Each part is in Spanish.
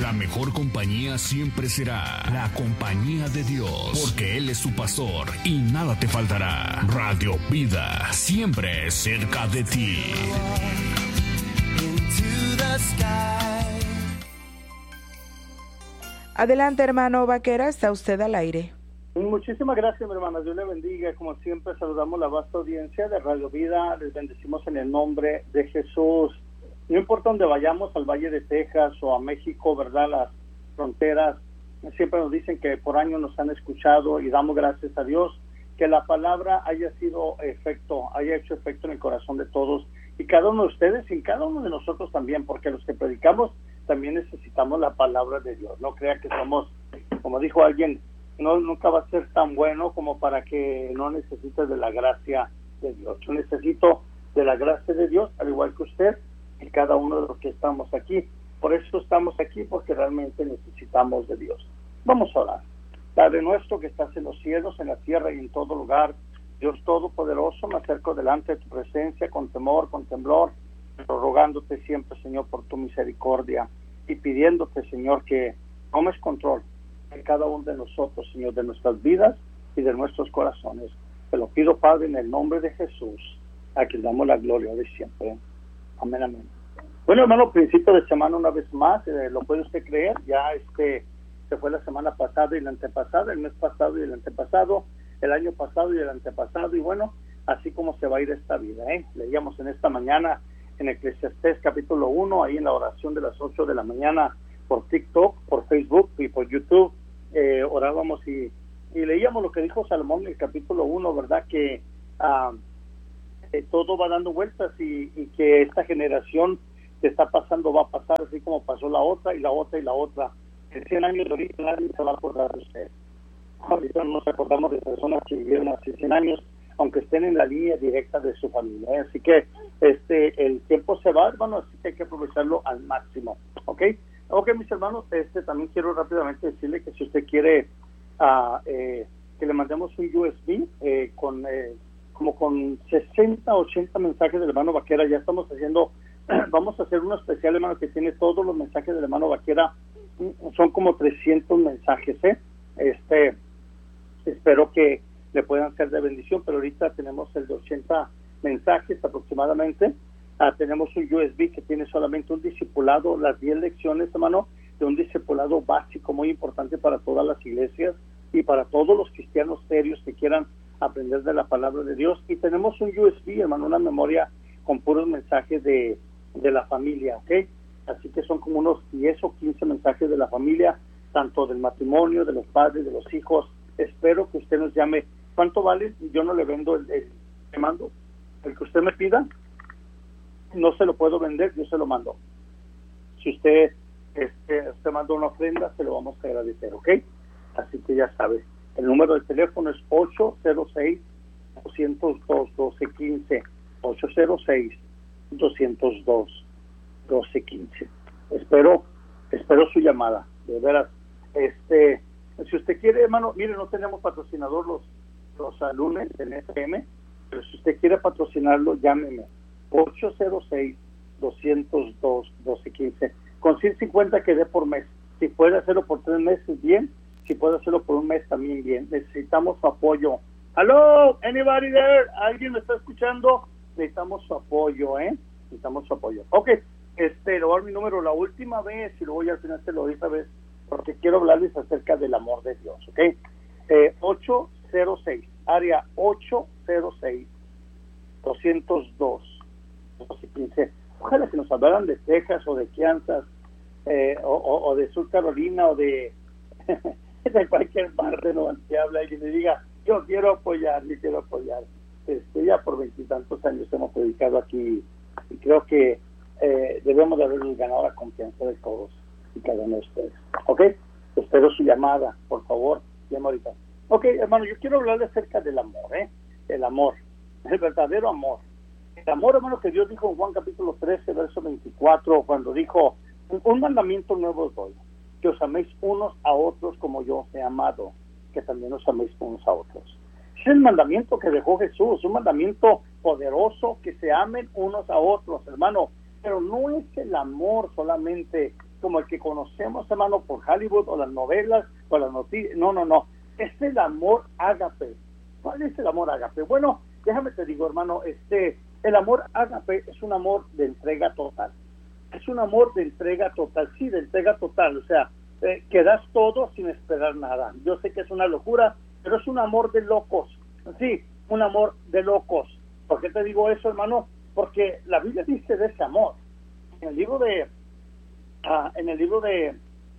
La mejor compañía siempre será la compañía de Dios, porque Él es tu pastor y nada te faltará. Radio Vida, siempre cerca de ti. Adelante, hermano Vaquera, está usted al aire. Muchísimas gracias, mi hermana. Dios le bendiga. Como siempre, saludamos la vasta audiencia de Radio Vida. Les bendecimos en el nombre de Jesús. No importa dónde vayamos, al Valle de Texas o a México, ¿verdad? Las fronteras, siempre nos dicen que por años nos han escuchado y damos gracias a Dios que la palabra haya hecho efecto en el corazón de todos y cada uno de ustedes y cada uno de nosotros también, porque los que predicamos también necesitamos la palabra de Dios. No crea que somos, como dijo alguien, nunca va a ser tan bueno como para que no necesites de la gracia de Dios. Yo necesito de la gracia de Dios, al igual que usted y cada uno de los que estamos aquí. Por eso estamos aquí, porque realmente necesitamos de Dios. Vamos a orar. Padre nuestro que estás en los cielos, en la tierra y en todo lugar, Dios Todopoderoso, me acerco delante de tu presencia con temor, con temblor, pero rogándote siempre, Señor, por tu misericordia y pidiéndote, Señor, que tomes control de cada uno de nosotros, Señor, de nuestras vidas y de nuestros corazones. Te lo pido, Padre, en el nombre de Jesús, a quien damos la gloria de siempre. Amén, amén. Bueno, hermano, principio de semana una vez más, lo puede usted creer, ya se fue la semana pasada y la antepasada, el mes pasado y el antepasado, el año pasado y el antepasado, y bueno, así como se va a ir esta vida, Leíamos en esta mañana en Eclesiastés capítulo 1, ahí en la oración de las 8 de la mañana, por TikTok, por Facebook y por YouTube, orábamos y leíamos lo que dijo Salomón en el capítulo 1, ¿verdad? Que todo va dando vueltas y que esta generación que está pasando va a pasar así como pasó la otra y la otra y la otra. En 100 años de ahorita nadie se va a acordar de usted. Ahorita no nos acordamos de personas que vivieron hace 100 años, aunque estén en la línea directa de su familia. Así que el tiempo se va, hermano, así que hay que aprovecharlo al máximo. ¿Ok? Ok, mis hermanos, también quiero rápidamente decirle que si usted quiere que le mandemos un USB como con 60, 80 mensajes del hermano Vaquera, ya estamos haciendo, vamos a hacer uno especial, hermano, que tiene todos los mensajes del hermano Vaquera, son como 300 mensajes, espero que le puedan ser de bendición, pero ahorita tenemos el de 80 mensajes aproximadamente. Tenemos un USB que tiene solamente un discipulado, las 10 lecciones, hermano, de un discipulado básico muy importante para todas las iglesias y para todos los cristianos serios que quieran aprender de la palabra de Dios. Y tenemos un USB, hermano, una memoria con puros mensajes de la familia, ¿ok? Así que son como unos 10 o 15 mensajes de la familia, tanto del matrimonio, de los padres, de los hijos. Espero que usted nos llame. ¿Cuánto vale? Yo no le vendo el que mando. El que usted me pida, no se lo puedo vender, yo se lo mando. Si usted manda una ofrenda, se lo vamos a agradecer, ¿ok? Así que ya sabe, el número de teléfono es 806-202-1215, 806-202-1215. Espero su llamada, de veras. Si usted quiere, hermano, mire, no tenemos patrocinador los lunes en FM, pero si usted quiere patrocinarlo, llámeme 806-202-1215 con 150 que dé por mes. Si puede hacerlo por 3 meses, bien. Si puede hacerlo por un mes, también bien. Necesitamos su apoyo. Hello, anybody there? ¿Alguien me está escuchando? Necesitamos su apoyo, necesitamos su apoyo. Ok, le voy a dar mi número la última vez y luego ya al final se lo doy otra vez porque quiero hablarles acerca del amor de Dios, ok. 806, área 806-202-1215. Ojalá que nos hablaran de Texas o de Kansas, o de Sur Carolina o de cualquier parte donde habla y le diga, yo quiero apoyar. Ya por 20 y tantos años hemos predicado aquí y creo que debemos de habernos ganado la confianza de todos y cada uno de ustedes. ¿Ok? Espero su llamada, por favor, llama ahorita. Ok, hermano, yo quiero hablarle acerca del amor, el amor, el verdadero amor. El amor, hermano, que Dios dijo en Juan capítulo 13, verso 24, cuando dijo, un mandamiento nuevo os doy, que os améis unos a otros como yo os he amado, que también os améis unos a otros. Es el mandamiento que dejó Jesús, un mandamiento poderoso, que se amen unos a otros, hermano. Pero no es el amor solamente como el que conocemos, hermano, por Hollywood o las novelas o las noticias. No. Es el amor ágape. ¿Cuál es el amor ágape? Bueno, déjame te digo, hermano, el amor ágape es un amor de entrega total. Es un amor de entrega total, sí, de entrega total. O sea, que das todo sin esperar nada. Yo sé que es una locura, pero es un amor de locos. Sí, un amor de locos. ¿Por qué te digo eso, hermano? Porque la Biblia dice de ese amor. En el libro de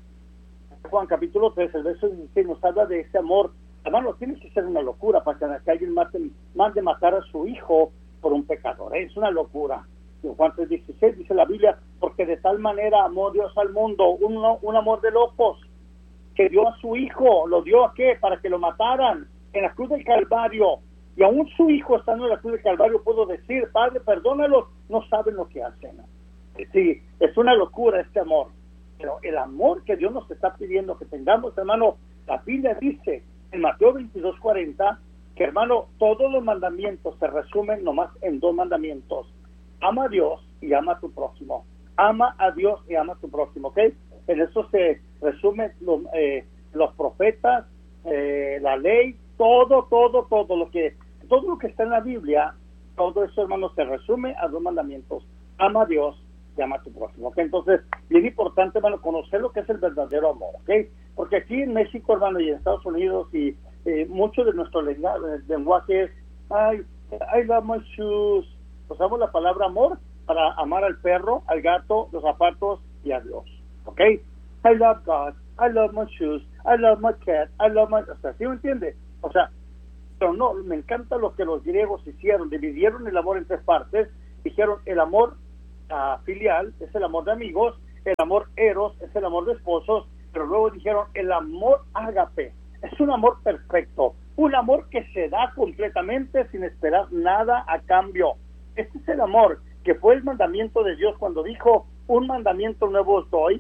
Juan capítulo 3, el verso 16 nos habla de ese amor. Hermano, tiene que ser una locura para que alguien mande matar a su hijo por un pecador. Es una locura. En Juan 3:16 dice la Biblia, porque de tal manera amó Dios al mundo, un amor de locos, que dio a su hijo. ¿Lo dio a qué? Para que lo mataran en la cruz del Calvario. Y aún su hijo estando en la cruz del Calvario pudo decir, Padre, perdónalos, no saben lo que hacen. Sí, es una locura este amor. Pero el amor que Dios nos está pidiendo que tengamos, hermano, la Biblia dice en Mateo 22:40 que, hermano, todos los mandamientos se resumen nomás en 2 mandamientos. Ama a Dios y ama a tu próximo. Ama a Dios y ama a tu próximo, ¿ok? En eso se resumen los profetas, la ley, todo lo que está en la Biblia, todo eso, hermano, se resume a 2 mandamientos. Ama a Dios y ama a tu próximo, ¿ok? Entonces, bien importante, hermano, conocer lo que es el verdadero amor, ¿ok? Porque aquí en México, hermano, y en Estados Unidos, y mucho de nuestro lenguaje es, I love my shoes. Usamos la palabra amor para amar al perro, al gato, los zapatos y a Dios, ¿ok? I love God, I love my shoes, I love my cat, I love my... O sea, ¿sí me entiende? O sea, pero no, me encanta lo que los griegos hicieron, dividieron el amor en 3 partes, dijeron el amor filial es el amor de amigos, el amor eros es el amor de esposos, pero luego dijeron el amor ágape, es un amor perfecto, un amor que se da completamente sin esperar nada a cambio. Este es el amor que fue el mandamiento de Dios cuando dijo, un mandamiento nuevo os doy,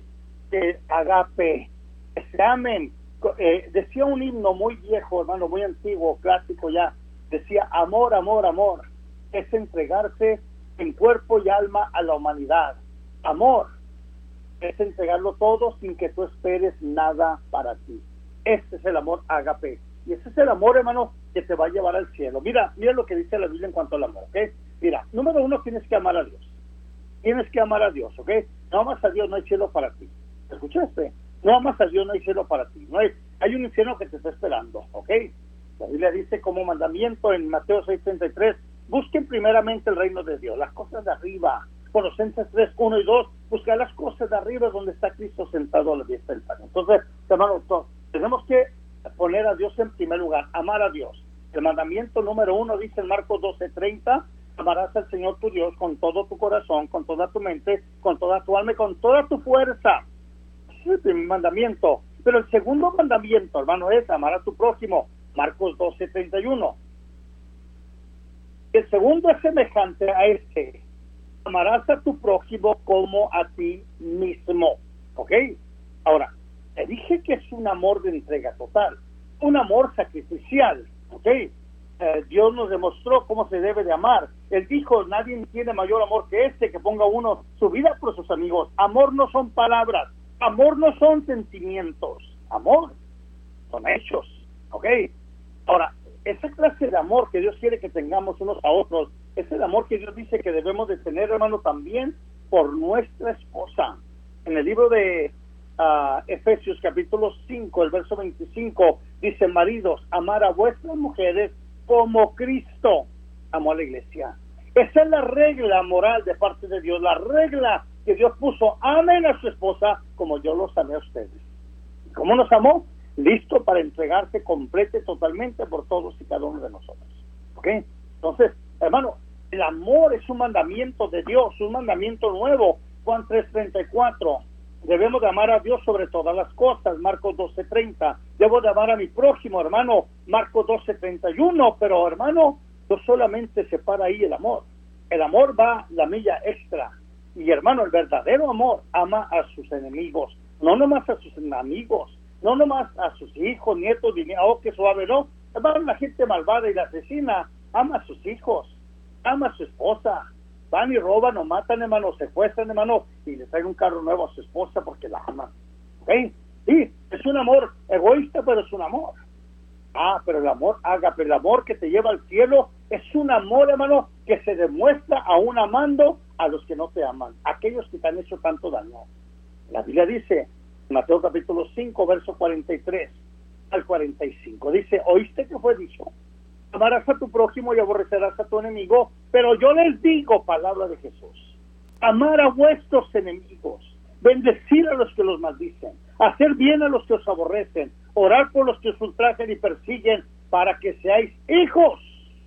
agape, que se amen. Decía un himno muy viejo, hermano, muy antiguo, clásico ya, decía, amor, amor, amor, es entregarse en cuerpo y alma a la humanidad. Amor es entregarlo todo sin que tú esperes nada para ti. Este es el amor ágape. Y ese es el amor, hermano, que te va a llevar al cielo. Mira lo que dice la Biblia en cuanto al amor, ¿ok? Mira, número 1, tienes que amar a Dios. Tienes que amar a Dios, ¿ok? No amas a Dios, no hay cielo para ti. ¿Escuchaste? No amas a Dios, no hay cielo para ti. Hay un infierno que te está esperando, ¿ok? La Biblia dice como mandamiento en Mateo 6:33, busquen primeramente el reino de Dios, las cosas de arriba. Colosenses 3:1 y 2, buscar las cosas de arriba donde está Cristo sentado a la diestra del Padre. Entonces, hermanos, tenemos que poner a Dios en primer lugar, amar a Dios. El mandamiento número 1 dice en Marcos 12:30, amarás al Señor tu Dios con todo tu corazón, con toda tu mente, con toda tu alma y con toda tu fuerza. Ese es el primer mandamiento. Pero el segundo mandamiento, hermano, es amar a tu prójimo. Marcos 12:31. El segundo es semejante a este. Amarás a tu prójimo como a ti mismo. ¿Ok? Ahora, te dije que es un amor de entrega total. Un amor sacrificial. ¿Ok? Dios nos demostró cómo se debe de amar. Él dijo, nadie tiene mayor amor que este, que ponga uno su vida por sus amigos. Amor no son palabras. Amor no son sentimientos. Amor son hechos. ¿Ok? Ahora, esa clase de amor que Dios quiere que tengamos unos a otros, es el amor que Dios dice que debemos de tener, hermano, también por nuestra esposa. En el libro de Efesios capítulo 5, el verso 25, dice, maridos, amar a vuestras mujeres como Cristo amó a la iglesia. Esa es la regla moral de parte de Dios, la regla que Dios puso, amen a su esposa como yo los amé a ustedes. ¿Cómo nos amó? Listo para entregarse completa y totalmente por todos y cada uno de nosotros. ¿Ok? Entonces, hermano, el amor es un mandamiento de Dios, un mandamiento nuevo. Juan 3:34. Debemos de amar a Dios sobre todas las cosas. Marcos 12:30. Debo de amar a mi prójimo, hermano. Marcos 12:31. Pero, hermano, no solamente se para ahí el amor. El amor va la milla extra. Y, hermano, el verdadero amor ama a sus enemigos. No nomás a sus amigos. No nomás a sus hijos, nietos, oh, qué suave, no. Hermano, la gente malvada y la asesina ama a sus hijos, ama a su esposa, van y roban o matan, hermano, secuestran, hermano, y le traen un carro nuevo a su esposa porque la aman. ¿Ok? Sí, es un amor egoísta, pero es un amor. Pero el amor ágape, el amor que te lleva al cielo, es un amor, hermano, que se demuestra aún amando a los que no te aman, aquellos que te han hecho tanto daño. La Biblia dice, Mateo capítulo 5, verso 43 al 45, dice, ¿oíste que fue dicho? Amarás a tu prójimo y aborrecerás a tu enemigo, pero yo les digo, palabra de Jesús, amar a vuestros enemigos, bendecir a los que los maldicen, hacer bien a los que os aborrecen, orar por los que os ultrajan y persiguen, para que seáis hijos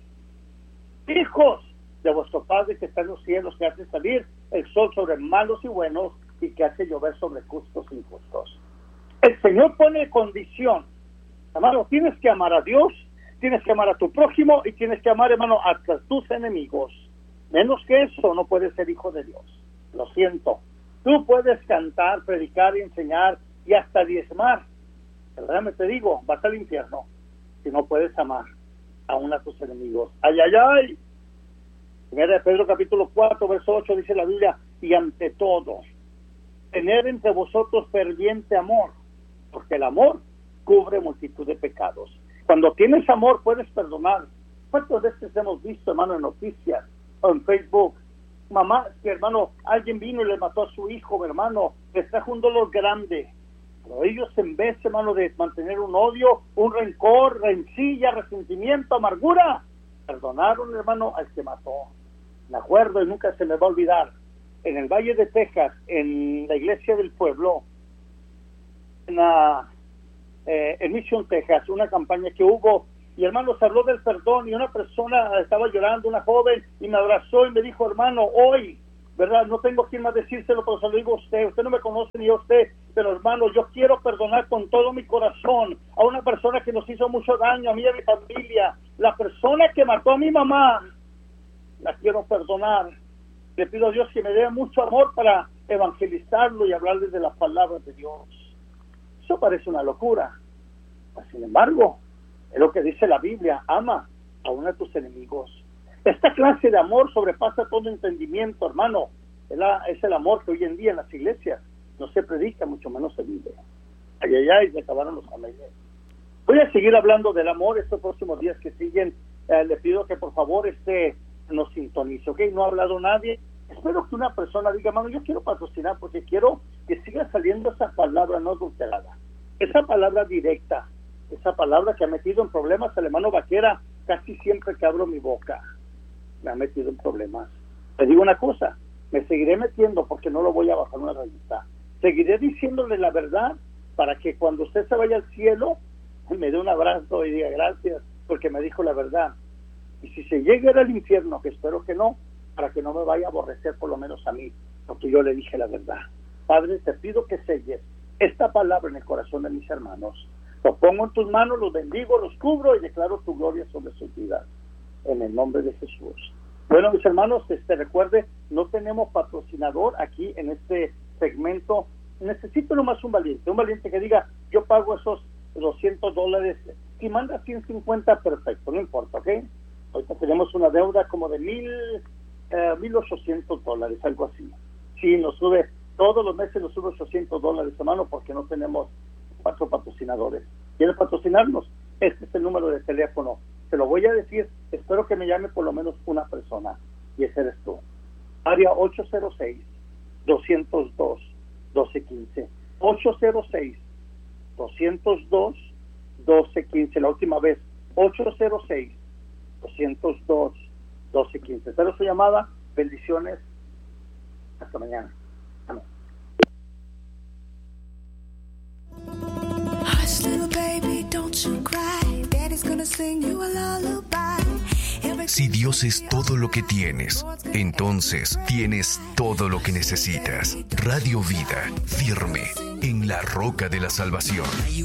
de vuestro Padre que está en los cielos, que hace salir el sol sobre malos y buenos y que hace llover sobre justos e injustos. El Señor pone condición, hermano, tienes que amar a Dios, tienes que amar a tu prójimo y tienes que amar, hermano, a tus enemigos. Menos que eso no puedes ser hijo de Dios. Lo siento. Tú puedes cantar, predicar y enseñar y hasta diezmar. Realmente te digo, vas al infierno si no puedes amar aún a tus enemigos. ¡Ay, ay, ay! Primera de Pedro capítulo 4, verso 8 dice la Biblia, y ante todo, tener entre vosotros ferviente amor, porque el amor cubre multitud de pecados. Cuando tienes amor puedes perdonar. ¿Cuántas veces hemos visto, hermano, en noticias o en Facebook? Mamá, que hermano, alguien vino y le mató a su hijo, mi hermano, les trajo un dolor grande. Pero ellos, en vez, hermano, de mantener un odio, un rencor, rencilla, resentimiento, amargura, perdonaron, hermano, al que mató. Me acuerdo y nunca se me va a olvidar, en el Valle de Texas, en la iglesia del pueblo, en Mission, Texas, una campaña que hubo, y hermano, se habló del perdón, y una persona estaba llorando, una joven, y me abrazó y me dijo, hermano, hoy, ¿verdad? No tengo quien más decírselo, pero se lo digo a usted no me conoce ni a usted, pero hermano, yo quiero perdonar con todo mi corazón a una persona que nos hizo mucho daño, a mí y a mi familia, la persona que mató a mi mamá, la quiero perdonar. Le pido a Dios que me dé mucho amor para evangelizarlo y hablarles de las palabras de Dios. Eso parece una locura. Sin embargo, es lo que dice la Biblia, ama aún a tus enemigos. Esta clase de amor sobrepasa todo entendimiento, hermano. Es el amor que hoy en día en las iglesias no se predica, mucho menos se vive. Ay, ay, ay, se acabaron los amén. Voy a seguir hablando del amor estos próximos días que siguen. Le pido que por favor nos sintonice, ¿ok? No ha hablado nadie. Espero que una persona diga, hermano, yo quiero patrocinar porque quiero que siga saliendo esa palabra no adulterada, esa palabra directa, esa palabra que ha metido en problemas al hermano Vaquera casi siempre que abro mi boca. Me ha metido en problemas. Te digo una cosa, me seguiré metiendo porque no lo voy a bajar una rayita. Seguiré diciéndole la verdad para que cuando usted se vaya al cielo me dé un abrazo y diga gracias porque me dijo la verdad. Y si se llega al infierno, que espero que no, para que no me vaya a aborrecer por lo menos a mí, porque yo le dije la verdad. Padre, te pido que selles esta palabra en el corazón de mis hermanos. Los pongo en tus manos, los bendigo, los cubro y declaro tu gloria sobre sus vidas. En el nombre de Jesús. Bueno, mis hermanos, recuerde, no tenemos patrocinador aquí en este segmento. Necesito nomás un valiente que diga, yo pago esos $200. Si manda 150, perfecto, no importa, ¿ok? Ahorita tenemos una deuda como de $1,800, algo así. Sí, nos sube, todos los meses nos sube $800, hermano, porque no tenemos 4 patrocinadores. ¿Quieres patrocinarnos? Este es el número de teléfono. Te lo voy a decir, espero que me llame por lo menos una persona, y ese eres tú. Área 806-202-1215. 806-202-1215. La última vez, 806-202-1215. Espero su llamada. Bendiciones. Hasta mañana. Amén. Hush, little baby, don't you cry. Daddy's gonna sing you a lullaby. Si Dios es todo lo que tienes, entonces tienes todo lo que necesitas. Radio Vida, firme en la roca de la salvación.